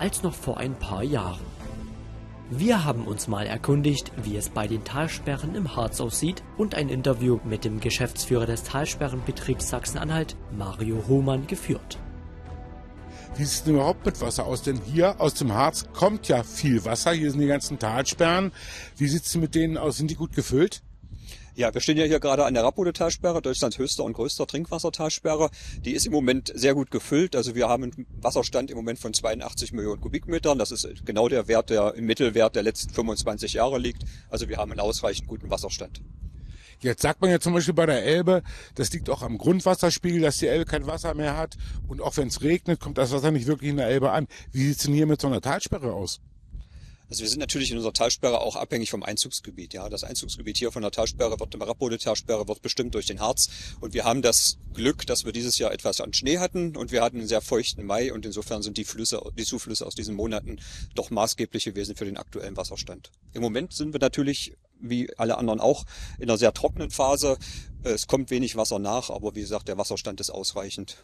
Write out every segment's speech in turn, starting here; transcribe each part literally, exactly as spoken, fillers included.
als noch vor ein paar Jahren. Wir haben uns mal erkundigt, wie es bei den Talsperren im Harz aussieht und ein Interview mit dem Geschäftsführer des Talsperrenbetriebs Sachsen-Anhalt, Mario Hohmann, geführt. Wie sieht es denn überhaupt mit Wasser aus? Denn hier aus dem Harz kommt ja viel Wasser. Hier sind die ganzen Talsperren. Wie sieht es mit denen aus? Sind die gut gefüllt? Ja, wir stehen ja hier gerade an der Rappode-Talsperre, Deutschlands höchster und größter Trinkwassertalsperre. Die ist im Moment sehr gut gefüllt. Also wir haben einen Wasserstand im Moment von zweiundachtzig Millionen Kubikmetern. Das ist genau der Wert, der im Mittelwert der letzten fünfundzwanzig Jahre liegt. Also wir haben einen ausreichend guten Wasserstand. Jetzt sagt man ja zum Beispiel bei der Elbe, das liegt auch am Grundwasserspiegel, dass die Elbe kein Wasser mehr hat. Und auch wenn es regnet, kommt das Wasser nicht wirklich in der Elbe an. Wie sieht es denn hier mit so einer Talsperre aus? Also wir sind natürlich in unserer Talsperre auch abhängig vom Einzugsgebiet. Ja, das Einzugsgebiet hier von der Talsperre wird, der Rappode-Talsperre wird bestimmt durch den Harz. Und wir haben das Glück, dass wir dieses Jahr etwas an Schnee hatten und wir hatten einen sehr feuchten Mai. Und insofern sind die Flüsse, die Zuflüsse aus diesen Monaten doch maßgeblich gewesen für den aktuellen Wasserstand. Im Moment sind wir natürlich, wie alle anderen auch, in einer sehr trockenen Phase. Es kommt wenig Wasser nach, aber wie gesagt, der Wasserstand ist ausreichend.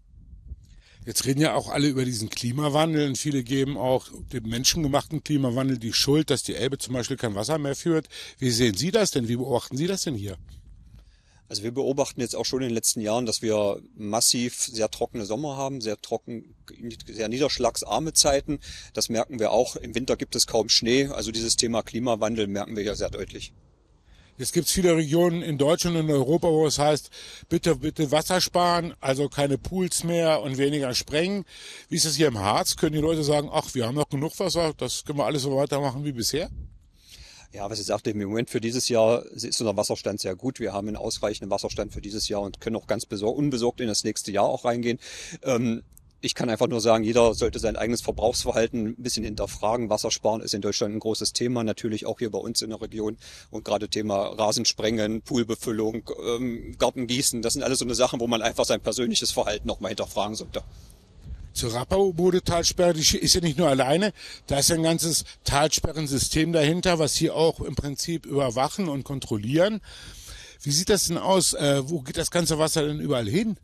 Jetzt reden ja auch alle über diesen Klimawandel und viele geben auch dem menschengemachten Klimawandel die Schuld, dass die Elbe zum Beispiel kein Wasser mehr führt. Wie sehen Sie das denn? Wie beobachten Sie das denn hier? Also wir beobachten jetzt auch schon in den letzten Jahren, dass wir massiv sehr trockene Sommer haben, sehr trocken, sehr niederschlagsarme Zeiten. Das merken wir auch. Im Winter gibt es kaum Schnee. Also dieses Thema Klimawandel merken wir ja sehr deutlich. Jetzt gibt es viele Regionen in Deutschland und in Europa, wo es heißt, bitte, bitte Wasser sparen, also keine Pools mehr und weniger sprengen. Wie ist es hier im Harz? Können die Leute sagen, ach, wir haben noch genug Wasser, das können wir alles so weitermachen wie bisher? Ja, was ich sagte, im Moment für dieses Jahr ist unser Wasserstand sehr gut. Wir haben einen ausreichenden Wasserstand für dieses Jahr und können auch ganz besorgt, unbesorgt in das nächste Jahr auch reingehen. Ähm, Ich kann einfach nur sagen, jeder sollte sein eigenes Verbrauchsverhalten ein bisschen hinterfragen. Wassersparen ist in Deutschland ein großes Thema, natürlich auch hier bei uns in der Region. Und gerade Thema Rasensprengen, Poolbefüllung, ähm, Gartengießen, das sind alles so eine Sachen, wo man einfach sein persönliches Verhalten noch mal hinterfragen sollte. Zur Rappode-Talsperre, die ist ja nicht nur alleine, da ist ein ganzes Talsperrensystem dahinter, was hier auch im Prinzip überwachen und kontrollieren. Wie sieht das denn aus? Äh, wo geht das ganze Wasser denn überall hin?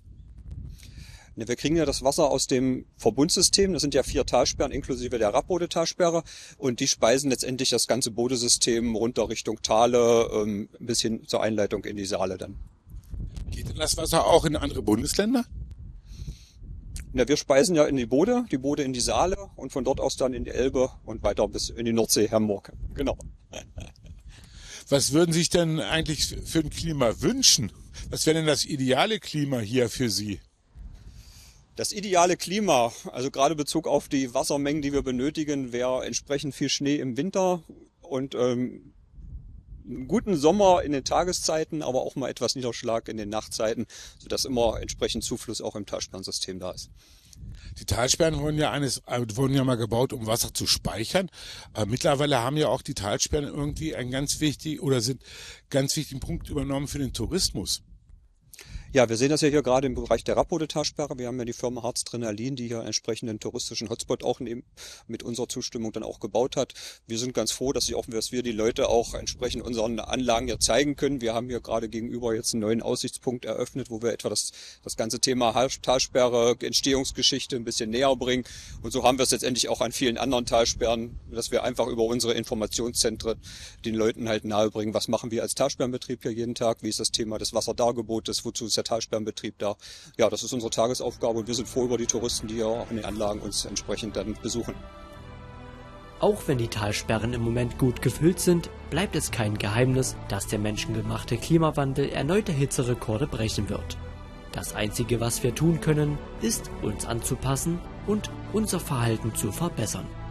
Wir kriegen ja das Wasser aus dem Verbundsystem. Das sind ja vier Talsperren inklusive der Rappode-Talsperre. Und die speisen letztendlich das ganze Bodensystem runter Richtung Thale ähm, bis hin zur Einleitung in die Saale dann. Geht denn das Wasser auch in andere Bundesländer? Ja, wir speisen ja in die Bode, die Bode in die Saale und von dort aus dann in die Elbe und weiter bis in die Nordsee, Hamburg. Genau. Was würden Sie sich denn eigentlich für ein Klima wünschen? Was wäre denn das ideale Klima hier für Sie? Das ideale Klima, also gerade Bezug auf die Wassermengen, die wir benötigen, wäre entsprechend viel Schnee im Winter und ähm, einen guten Sommer in den Tageszeiten, aber auch mal etwas Niederschlag in den Nachtzeiten, sodass immer entsprechend Zufluss auch im Talsperrensystem da ist. Die Talsperren wurden ja, eines, wurden ja mal gebaut, um Wasser zu speichern. Aber mittlerweile haben ja auch die Talsperren irgendwie einen ganz wichtigen oder sind ganz wichtigen Punkt übernommen für den Tourismus. Ja, wir sehen das ja hier gerade im Bereich der Rappode-Talsperre. Wir haben ja die Firma Harzdrenalin, die hier entsprechenden touristischen Hotspot auch mit unserer Zustimmung dann auch gebaut hat. Wir sind ganz froh, dass, sie auch, dass wir die Leute auch entsprechend unseren Anlagen hier zeigen können. Wir haben hier gerade gegenüber jetzt einen neuen Aussichtspunkt eröffnet, wo wir etwa das, das ganze Thema Talsperre, Entstehungsgeschichte ein bisschen näher bringen. Und so haben wir es letztendlich auch an vielen anderen Talsperren, dass wir einfach über unsere Informationszentren den Leuten halt nahebringen, was machen wir als Talsperrenbetrieb hier jeden Tag, wie ist das Thema des Wasserdargebotes, wozu ist der Talsperrenbetrieb da. Ja, das ist unsere Tagesaufgabe und wir sind froh über die Touristen, die ja auch in den Anlagen uns entsprechend dann besuchen. Auch wenn die Talsperren im Moment gut gefüllt sind, bleibt es kein Geheimnis, dass der menschengemachte Klimawandel erneute Hitzerekorde brechen wird. Das Einzige, was wir tun können, ist, uns anzupassen und unser Verhalten zu verbessern.